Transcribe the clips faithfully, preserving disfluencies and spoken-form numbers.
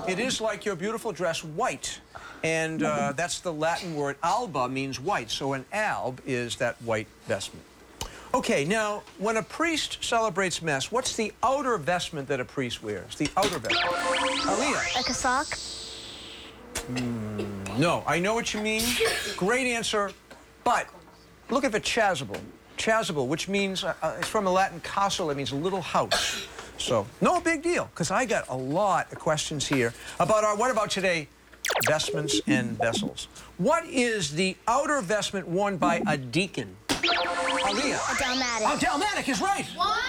It is like your beautiful dress, white. And uh, that's the Latin word alba, means white. So an alb is that white vestment. Okay, now, when a priest celebrates Mass, what's the outer vestment that a priest wears? The outer vestment. Aaliyah. Like a sock? Mm, no, I know what you mean. Great answer. But look at the chasuble. Chasuble, which means, uh, it's from the Latin castle, it means little house. So, no big deal, because I got a lot of questions here about our, what about today? Vestments and vessels. What is the outer vestment worn by a deacon? Aaliyah. A dalmatic. Oh, dalmatic is right. What?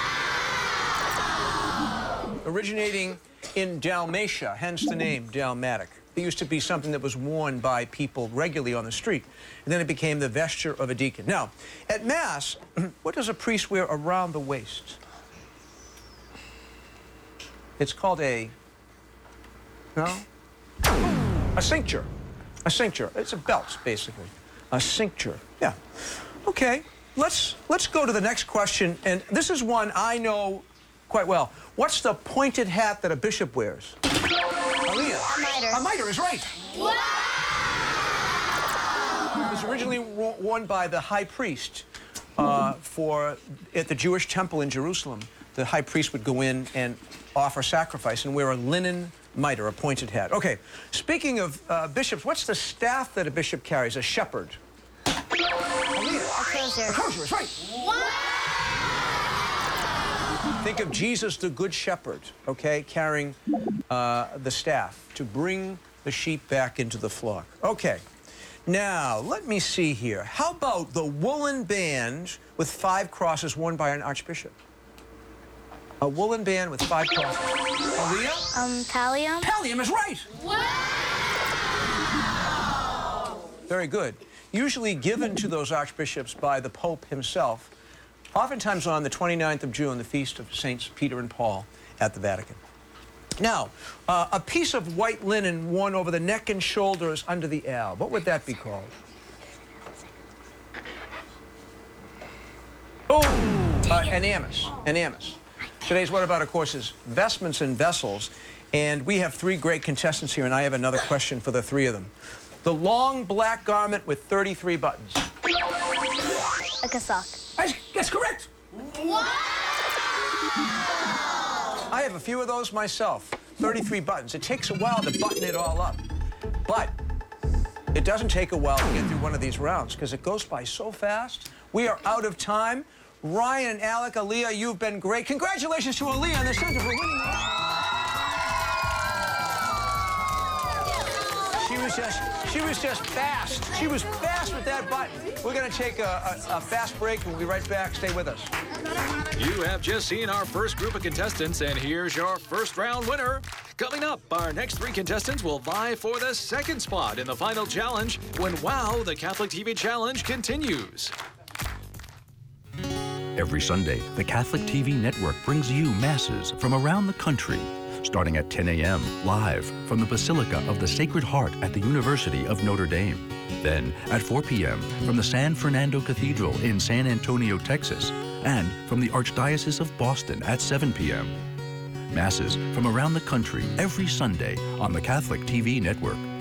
Originating in Dalmatia, hence the name dalmatic. It used to be something that was worn by people regularly on the street, and then it became the vesture of a deacon. Now, at Mass, what does a priest wear around the waist? It's called a, no? A cincture. A cincture. It's a belt, basically. A cincture. Yeah. Okay. Let's let's go to the next question, and this is one I know quite well. What's the pointed hat that a bishop wears? Aaliyah. A mitre. A mitre is right. Wow! It was originally worn by the high priest uh, for at the Jewish temple in Jerusalem. The high priest would go in and offer sacrifice and wear a linen mitre, a pointed hat. Okay, speaking of uh, bishops, what's the staff that a bishop carries? A shepherd. A crozier. A crozier is right. What? Think of Jesus, the good shepherd, okay, carrying uh, the staff to bring the sheep back into the flock. Okay, now let me see here. How about the woolen band with five crosses worn by an archbishop? A woolen band with five crosses. Aaliyah? Um, pallium? Pallium is right. Wow! Very good. Usually given to those archbishops by the Pope himself, oftentimes on the twenty-ninth of June, the feast of Saints Peter and Paul at the Vatican. Now, uh, a piece of white linen worn over the neck and shoulders under the alb. What would that be called? Oh, uh, an amice. An amice. Today's What About, of course, is vestments and vessels. And we have three great contestants here, and I have another question for the three of them. The long black garment with thirty-three buttons. Like a sock. That's correct. Wow! I have a few of those myself. thirty-three buttons. It takes a while to button it all up. But it doesn't take a while to get through one of these rounds because it goes by so fast. We are out of time. Ryan and Alec, Aaliyah, you've been great. Congratulations to Aaliyah and the center for winning. She was just, she was just fast. She was fast with that button. We're going to take a, a, a fast break, and we'll be right back. Stay with us. You have just seen our first group of contestants, and here's your first round winner. Coming up, our next three contestants will vie for the second spot in the final challenge when WOW, the Catholic T V Challenge, continues. Every Sunday, the Catholic T V network brings you masses from around the country, starting at ten A M live from the Basilica of the Sacred Heart at the University of Notre Dame. Then at four P M from the San Fernando Cathedral in San Antonio, Texas, and from the Archdiocese of Boston at seven P M Masses from around the country every Sunday on the Catholic T V network.